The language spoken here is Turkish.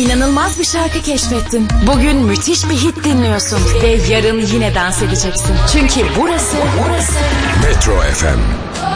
İnanılmaz bir şarkı keşfettin. Bugün müthiş bir hit dinliyorsun ve yarın yine dans edeceksin. Çünkü burası Metro FM.